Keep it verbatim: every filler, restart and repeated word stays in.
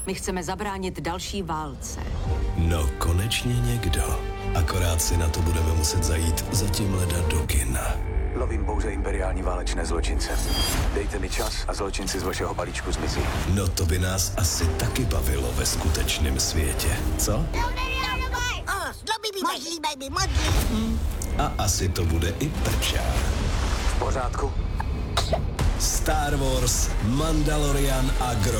My chceme zabránit další válce. No, konečně někdo. Akorát si na to budeme muset zajít za tímhle do kina. Lovím pouze imperiální válečné zločince. Dejte mi čas a zločinci z vašeho balíčku zmizí. No to by nás asi taky bavilo ve skutečném světě, co? A asi to bude i prčák. V pořádku? Star Wars, Mandalorian a Gro.